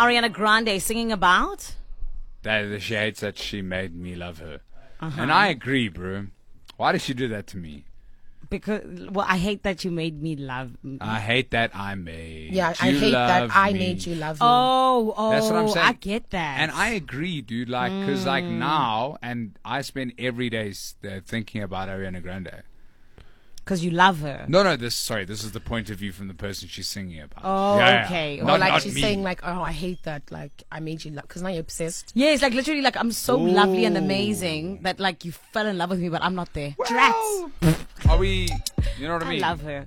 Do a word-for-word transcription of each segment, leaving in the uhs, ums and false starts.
Ariana Grande singing about? That she hates that she made me love her. Uh-huh. And I agree, bro. Why did she do that to me? Because, well, I hate that you made me love. I hate that I made Yeah, you I hate that love I me. made you love me. Oh, oh, That's what I'm saying. I get that. And I agree, dude. Like, because like now, and I spend every day s- uh, thinking about Ariana Grande. Because you love her. No, no. This sorry. This is the point of view from the person she's singing about. Oh, Yeah, yeah. okay. Or Not, like not she's me. saying like, oh, I hate that. Like, I made you love. Because now you're obsessed. Yes, like literally, like I'm so lovely and amazing that like you fell in love with me, but I'm not there. Well, are we? You know what I I mean? love her.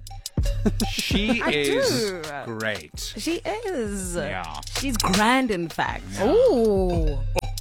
She I is do. great. She is. Yeah. She's grand, in fact. Ooh.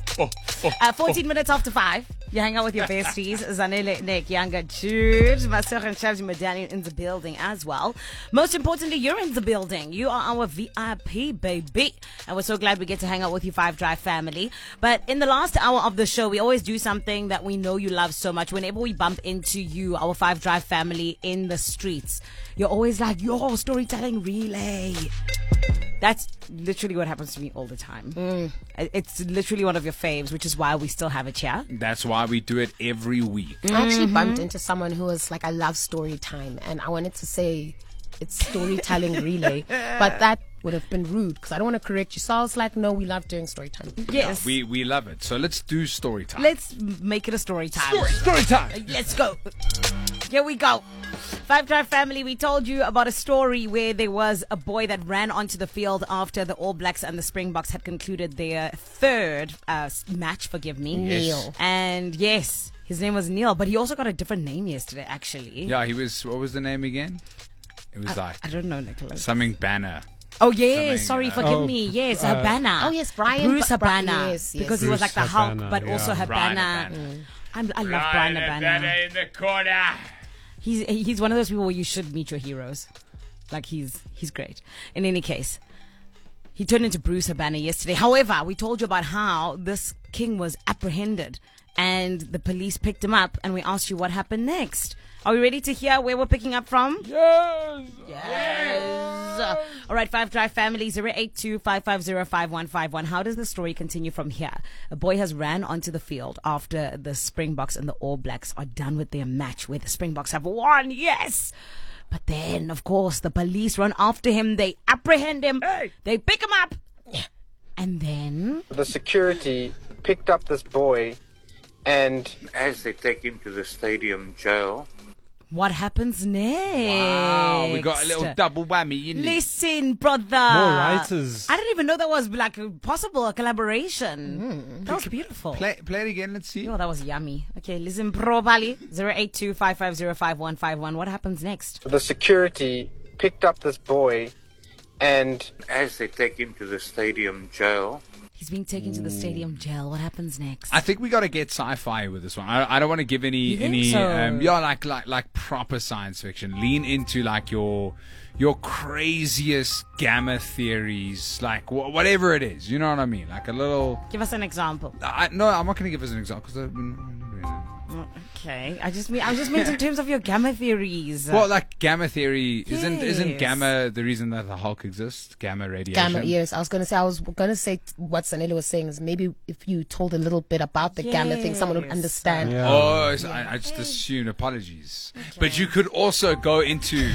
Uh, fourteen minutes after five. You hang out with your besties. Zanele, Nick, Younger, Jude, Masur and Shabzi Medallion in the building as well. Most importantly, you're in the building. You are our V I P, baby. And we're so glad we get to hang out with you, Five Drive family. But in the last hour of the show, we always do something that we know you love so much. Whenever we bump into you, our Five Drive family in the streets, you're always like, yo, storytelling relay. That's literally what happens to me all the time. Mm. It's literally one of your faves, which is why we still have it here. That's why we do it every week. I actually bumped into someone who was like, I love story time. And I wanted to say it's storytelling relay. But that would have been rude because I don't want to correct you. So I was like, no, we love doing story time. Yes. We we love it. So let's do story time. Let's make it a story time. story, story time. Let's go. Here we go. Five Drive family, we told you about a story where there was a boy that ran onto the field after the All Blacks and the Springboks had concluded their third uh, match, forgive me. Yes. Neil. And yes, his name was Neil, but he also got a different name yesterday, actually. Yeah, he was. What was the name again? It was like I don't know, Nicholas. something Banner. Oh, yes. Something, Sorry, uh, forgive Oh, me. Yes, uh, Habana. Oh, yes, Brian Bruce Ba- Bri- Habana. yes, yes. Because he was like Bruce the Hulk, Habana, but yeah. also Brian Habana. Habana. I'm, I love Brian Habana. in the corner. He's he's one of those people where you should meet your heroes. Like he's he's great. In any case, he turned into Bruce Habana yesterday. However, we told you about how this king was apprehended and the police picked him up, and we asked you what happened next. Are we ready to hear where we're picking up from? Yes. Yes. All right, Five Drive family, zero eight two, five five zero, five one five one. How does the story continue from here? A boy has ran onto the field after the Springboks and the All Blacks are done with their match where the Springboks have won. Yes. But then, of course, the police run after him. They apprehend him. Hey. They pick him up. And then... The security picked up this boy and As they take him to the stadium jail, what happens next? Wow, we got a little double whammy in it. Listen, brother. More writers. I didn't even know that was like possible a collaboration. That was beautiful. Play, play it again. Let's see. Oh, that was yummy. Okay, listen, properly. zero eight two, five five zero, five one five one. What happens next? the security picked up this boy and as they take him to the stadium jail, He's being taken to the stadium jail. What happens next? I think we got to get sci-fi with this one. I, I don't want to give any You think any so? um, yeah like like like proper science fiction. Lean into like your your craziest gamma theories, like wh- whatever it is. You know what I mean? Like a little. Give us an example. I, no, I'm not going to give us an example because. Okay, I just mean I just meant in terms of your gamma theories. Well, like gamma theory isn't isn't Yes. gamma the reason that the Hulk exists? Gamma radiation. Gamma, yes. I was going to say, I was going to say t- what Sanela was saying is maybe if you told a little bit about the gamma thing, someone would Yes. understand. Yeah. Oh, so I, I just assumed. Apologies, but you could also go into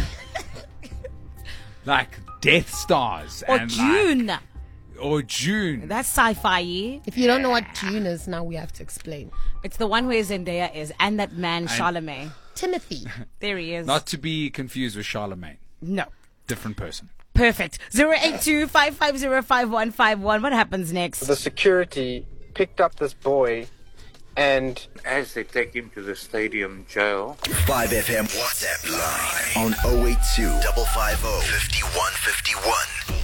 like Death Stars or and June. like, or June. That's sci-fi. If you don't know what June is, now we have to explain. It's the one where Zendaya is, and that man Charlemagne. Timothy. There he is. Not to be confused with Charlemagne. no. Different person. Perfect. Zero eight two five five zero five one five one. What happens next? the security picked up this boy and as they take him to the stadium jail, five F M WhatsApp line on oh eight two, five five zero, five one five one.